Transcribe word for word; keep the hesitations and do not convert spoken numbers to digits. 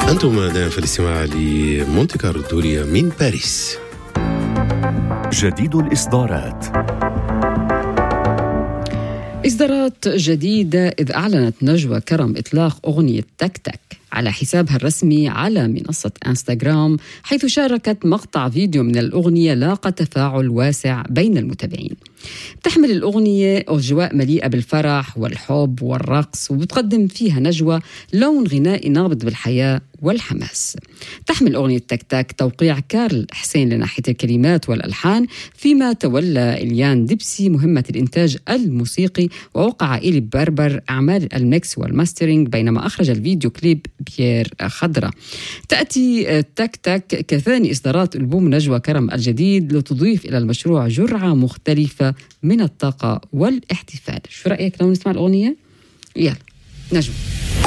أنتم دائما في الاستماع لمونتي كارلو الدولية من باريس. جديد الإصدارات. إصدارات جديدة، إذ أعلنت نجوى كرم إطلاق أغنية تك تك على حسابها الرسمي على منصة إنستغرام، حيث شاركت مقطع فيديو من الأغنية لاقى تفاعل واسع بين المتابعين. تحمل الأغنية أجواء مليئة بالفرح والحب والرقص، وبتقدم فيها نجوى لون غنائي نابض بالحياة والحماس. تحمل أغنية تك تك توقيع كارل حسين لناحية الكلمات والألحان، فيما تولى إليان دبسي مهمة الإنتاج الموسيقي، ووقع إيلي بربر أعمال الميكس والماسترينج، بينما أخرج الفيديو كليب بيير خضرة. تأتي تك تك كثاني إصدارات ألبوم نجوى كرم الجديد، لتضيف إلى المشروع جرعة مختلفة من الطاقة والاحتفال. شو رأيك لو نسمع الأغنية؟ يلا نجوى.